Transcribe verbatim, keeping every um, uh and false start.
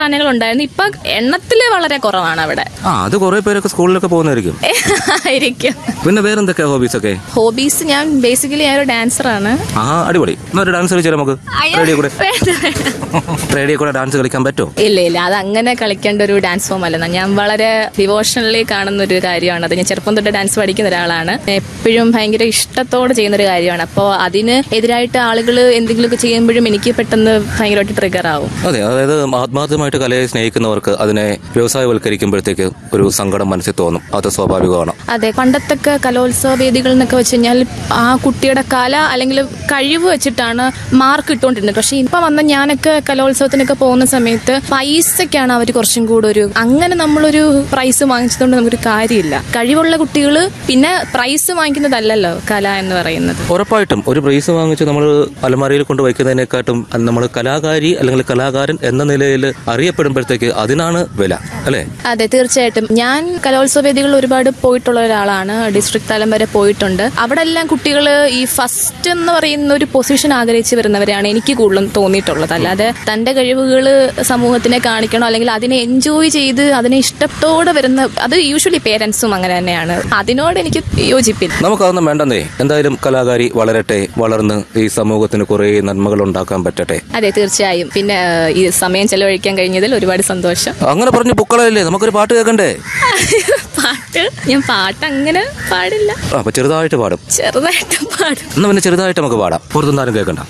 ചാനലുകൾ ഉണ്ടായിരുന്നു. ഇപ്പൊ എണ്ണത്തില് വളരെ കുറവാണ് അവിടെ. ആ അത് കുറെ പേരൊക്കെ സ്കൂളിലൊക്കെ പോകുന്നതായിരിക്കും. ആയിരിക്കും. പിന്നെ വേറെന്തൊക്കെയാ ഹോബീസ് ഒക്കെ? ഹോബീസ് ഞാൻ ബേസിക്കലി ഞാൻ ഒരു ഡാൻസറാണ്. ആ അടിപൊളി. എന്നൊരു ഡാൻസ് കളിച്ചാൽ നമുക്ക് റേഡിയോ കൂടെ റേഡിയോ കൂടെ ഡാൻസ് കളിക്കാൻ പറ്റുമോ? ഇല്ല ഇല്ല, അത് അങ്ങനെ കളിക്കേണ്ട ഒരു ഡാൻസ് ഫോം അല്ല. ഞാൻ വളരെ ഡിവോഷണലി കാണുന്ന ഒരു കാര്യമാണ് അത്. ഞാൻ ചെറുപ്പം തൊട്ട് ഡാൻസ് പഠിക്കുന്ന ഒരാളാണ്. എപ്പോഴും ഭയങ്കര ഇഷ്ടത്തോടെ ചെയ്യുന്ന ഒരു കാര്യമാണ്. അപ്പോൾ അതിന് എതിരായിട്ട് ആളുകൾ എന്തെങ്കിലുമൊക്കെ ചെയ്യുമ്പോഴും എനിക്ക് പെട്ടെന്ന് ഭയങ്കരമായിട്ട് ട്രിഗർ ആവും. അതെ, അതായത് ആത്മാർത്ഥമായിട്ട് കലയെ സ്നേഹിക്കുന്നവർക്ക് അതിനെ വ്യവസായവൽക്കരിക്കുമ്പോഴത്തേക്ക് ഒരു സങ്കടം മനസ്സിൽ തോന്നും. അത് സ്വാഭാവികമാണ്. അതെ, പണ്ടത്തൊക്കെ കലോത്സവ വേദികൾ എന്നൊക്കെ വെച്ച് കഴിഞ്ഞാൽ ആ കുട്ടിയുടെ കല അല്ലെങ്കിൽ കഴിവ് വെച്ചിട്ടാണ് മാർക്ക് ഇട്ടുകൊണ്ടിരുന്നത്. പക്ഷെ ഇപ്പൊ വന്ന ഞാനൊക്കെ കലോത്സവത്തിനൊക്കെ പോകുന്ന സമയത്ത് പൈസക്കാണ് അവർ കുറച്ചും കൂടെ ഒരു അങ്ങനെ നമ്മളൊരു പ്രൈസ് വാങ്ങിച്ചതുകൊണ്ട് നമുക്കൊരു കാര്യമില്ല. കഴിവുള്ള കുട്ടികൾ പിന്നെ പ്രൈസ് വാങ്ങിക്കുന്നതല്ലല്ലോ കല എന്ന് പറയുന്നത്. ഉറപ്പായിട്ടും ഒരു പ്രൈസ് വാങ്ങിച്ച് നമ്മൾ അലമാരയിൽ കൊണ്ട് വയ്ക്കുന്നതിനെക്കാട്ടും നമ്മൾ കലാകാരി അല്ലെങ്കിൽ കലാകാരൻ എന്ന നിലയിൽ അറിയപ്പെടുമ്പോഴത്തേക്ക് അതിനാണ് വില, അല്ലേ? അതെ, തീർച്ചയായിട്ടും. ഞാൻ കലോത്സവ വേദികളിൽ ഒരുപാട് പോയിട്ടുള്ള ഒരാളാണ്. ഡിസ്ട്രിക്ട് തലം വരെ പോയിട്ടുണ്ട്. അവിടെ എല്ലാം കുട്ടികൾ ഈ ഫസ്റ്റ് എന്ന് പറയുന്ന ഒരു പൊസിഷൻ ആഗ്രഹിച്ച് വരുന്നവരെയാണ് എനിക്ക് കൂടുതലും തോന്നിയിട്ടുള്ളത്. അല്ലാതെ തന്റെ കഴിവുകൾ സമൂഹത്തിനെ കാണിക്കണോ അല്ലെങ്കിൽ അതിനെ എൻജോയ് ചെയ്ത് അതിനെ ഇഷ്ടത്തോടെ വരുന്ന, അത് യൂഷ്വലി പേരൻസും അങ്ങനെ തന്നെയാണ്. അതിനോട് എനിക്ക് യോജിപ്പില്ല. നമുക്കതൊന്നും വേണ്ടെന്നേ. എന്തായാലും കലാകാരി വളരട്ടെ, വളർന്ന് ഈ സമൂഹത്തിന് കുറെ നന്മകൾ ഉണ്ടാക്കാൻ പറ്റട്ടെ. അതെ, തീർച്ചയായും. പിന്നെ ഈ സമയം ചെലവഴിക്കാൻ കഴിഞ്ഞതിൽ ഒരുപാട് സന്തോഷം. അങ്ങനെ പറഞ്ഞു പൂക്കളല്ലേ, നമുക്കൊരു പാട്ട് കേൾക്കണ്ടേ? പാട്ട് ഞാൻ പാട്ട് അങ്ങനെ പാടില്ല. അപ്പൊ ചെറുതായിട്ട് പാടും. ചെറുതായിട്ട് പാടും. എന്നാ പിന്നെ ചെറുതായിട്ട് നമുക്ക് പാടാം. പുറത്തുനിന്നാരും കേൾക്കണ്ട.